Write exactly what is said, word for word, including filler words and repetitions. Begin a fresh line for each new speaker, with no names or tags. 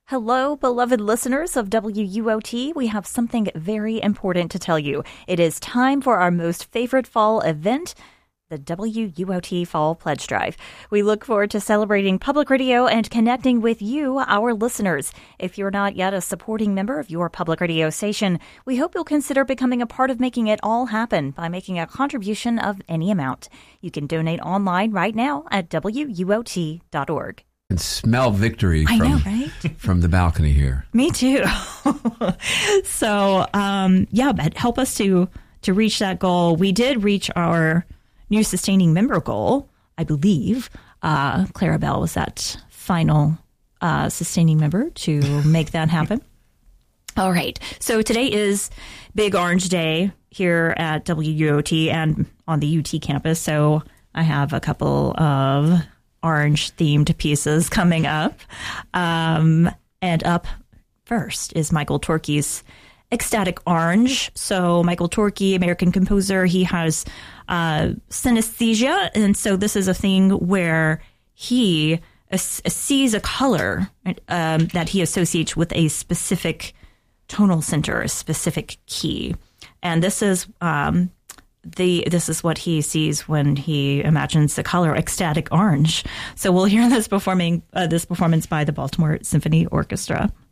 Hello, beloved listeners of W U O T. We have something very important to tell you. It is time for our most favorite fall event, the W U O T Fall Pledge Drive. We look forward to celebrating public radio and connecting with you, our listeners. If you're not yet a supporting member of your public radio station, we hope you'll consider becoming a part of making it all happen by making a contribution of any amount. You can donate online right now at W U O T dot org.
And smell victory
I
from,
know, right?
from the balcony here.
Me too. so, um, yeah, but help us to, to reach that goal. We did reach our new sustaining member goal, I believe. Uh, Clarabelle was that final uh, sustaining member to make that happen. All right. So today is Big Orange Day here at W U O T and on the U T campus. So I have a couple of orange-themed pieces coming up. Um, and up first is Michael Torke's Ecstatic Orange. So Michael Torke, American composer, he has uh, synesthesia. And so this is a thing where he uh, sees a color um, that he associates with a specific tonal center, a specific key. And this is... Um, The this is what he sees when he imagines the color ecstatic orange. So we'll hear this performing uh, this performance by the Baltimore Symphony Orchestra.